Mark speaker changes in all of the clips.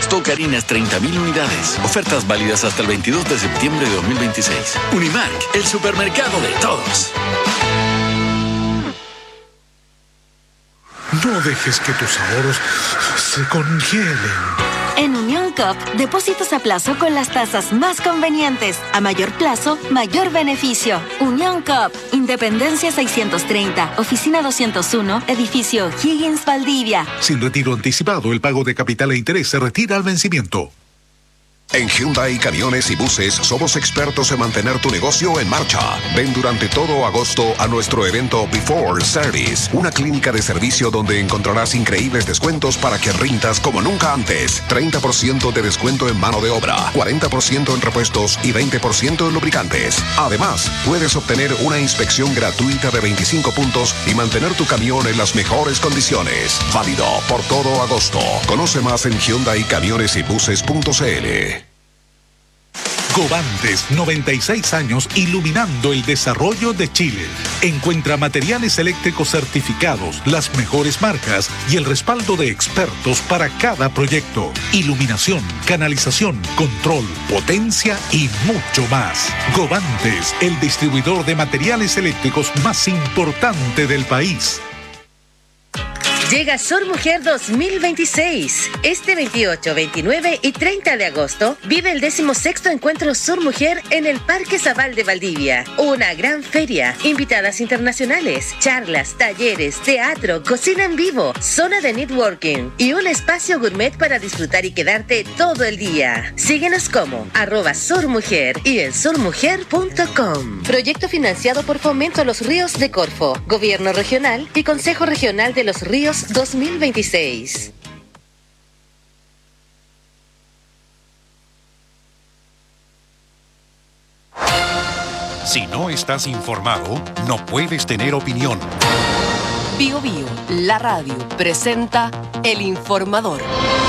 Speaker 1: Stock harinas 30.000 unidades. Ofertas válidas hasta el 22 de septiembre de 2026. Unimark, el supermercado de todos.
Speaker 2: No dejes que tus ahorros se congelen.
Speaker 3: En Unión Coop, depósitos a plazo con las tasas más convenientes. A mayor plazo, mayor beneficio. Unión Coop, Independencia 630, Oficina 201, Edificio Higgins, Valdivia.
Speaker 2: Sin retiro anticipado, el pago de capital e interés se retira al vencimiento.
Speaker 4: En Hyundai Camiones y Buses somos expertos en mantener tu negocio en marcha. Ven durante todo agosto a nuestro evento Before Service, una clínica de servicio donde encontrarás increíbles descuentos para que rindas como nunca antes. 30% de descuento en mano de obra, 40% en repuestos y 20% en lubricantes. Además, puedes obtener una inspección gratuita de 25 puntos y mantener tu camión en las mejores condiciones. Válido por todo agosto. Conoce más en hyundaiCamionesybuses.cl.
Speaker 2: Govantes, 96 años iluminando el desarrollo de Chile. Encuentra materiales eléctricos certificados, las mejores marcas y el respaldo de expertos para cada proyecto. Iluminación, canalización, control, potencia y mucho más. Govantes, el distribuidor de materiales eléctricos más importante del país.
Speaker 5: Llega Sor Mujer 2026. Este 28, 29 y 30 de agosto vive el 16º Encuentro Sor Mujer en el Parque Zabal de Valdivia. Una gran feria, invitadas internacionales, charlas, talleres, teatro, cocina en vivo, zona de networking y un espacio gourmet para disfrutar y quedarte todo el día. Síguenos como @sormujer y en sormujer.com. Proyecto financiado por Fomento a los Ríos de Corfo, Gobierno Regional y Consejo Regional de los Ríos 2026.
Speaker 6: Si no estás informado, no puedes tener opinión.
Speaker 7: Bio Bio, la radio, presenta El Informador.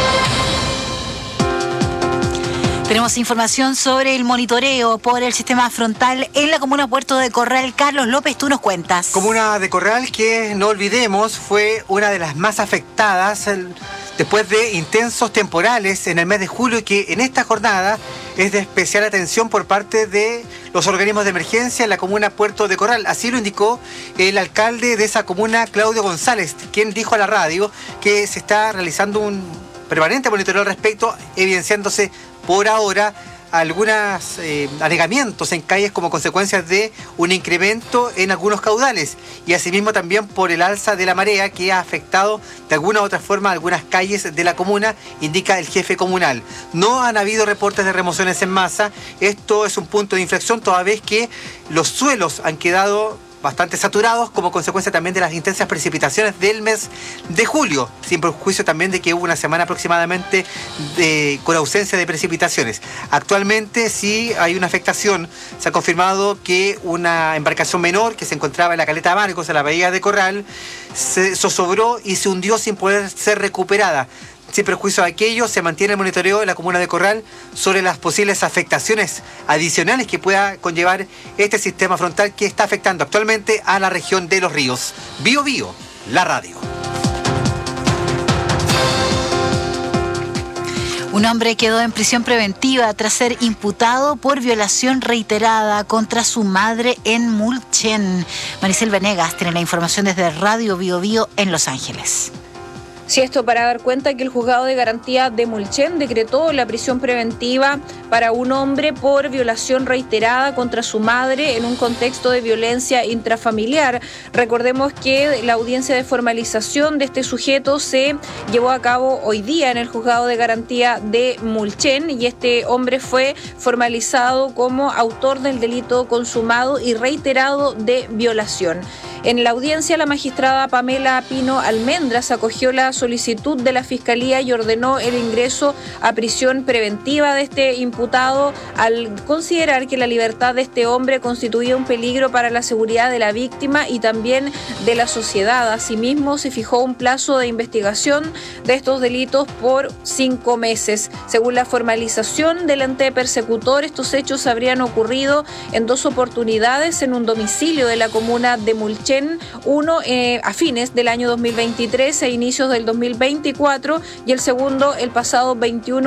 Speaker 8: Tenemos información sobre el monitoreo por el sistema frontal en la comuna Puerto de Corral. Carlos López, tú nos cuentas.
Speaker 9: Comuna de Corral que, no olvidemos, fue una de las más afectadas después de intensos temporales en el mes de julio, y que en esta jornada es de especial atención por parte de los organismos de emergencia en la comuna Puerto de Corral. Así lo indicó el alcalde de esa comuna, Claudio González, quien dijo a la radio que se está realizando un permanente monitoreo al respecto, evidenciándose por ahora algunos anegamientos en calles como consecuencia de un incremento en algunos caudales, y asimismo también por el alza de la marea que ha afectado de alguna u otra forma algunas calles de la comuna, indica el jefe comunal. No han habido reportes de remociones en masa. Esto es un punto de inflexión toda vez que los suelos han quedado bastante saturados como consecuencia también de las intensas precipitaciones del mes de julio, sin perjuicio también de que hubo una semana aproximadamente con ausencia de precipitaciones. Actualmente sí hay una afectación. Se ha confirmado que una embarcación menor que se encontraba en la caleta Marcos, en la bahía de Corral, se zozobró y se hundió sin poder ser recuperada. Sin perjuicio de aquello, se mantiene el monitoreo en la comuna de Corral sobre las posibles afectaciones adicionales que pueda conllevar este sistema frontal que está afectando actualmente a la región de Los Ríos. Bio Bio, la radio.
Speaker 8: Un hombre quedó en prisión preventiva tras ser imputado por violación reiterada contra su madre en Mulchen. Maricel Venegas tiene la información desde Radio Bio Bio en Los Ángeles.
Speaker 10: Sí, esto para dar cuenta que el juzgado de garantía de Mulchen decretó la prisión preventiva para un hombre por violación reiterada contra su madre en un contexto de violencia intrafamiliar. Recordemos que la audiencia de formalización de este sujeto se llevó a cabo hoy día en el juzgado de garantía de Mulchen, y este hombre fue formalizado como autor del delito consumado y reiterado de violación. En la audiencia, la magistrada Pamela Pino Almendras acogió la solicitud de la Fiscalía y ordenó el ingreso a prisión preventiva de este imputado al considerar que la libertad de este hombre constituía un peligro para la seguridad de la víctima y también de la sociedad. Asimismo, se fijó un plazo de investigación de estos delitos por 5 meses. Según la formalización del ente persecutor, estos hechos habrían ocurrido en 2 oportunidades en un domicilio de la comuna de Mulchen, uno a fines del año 2023 e inicios del 2024 y el segundo el pasado 21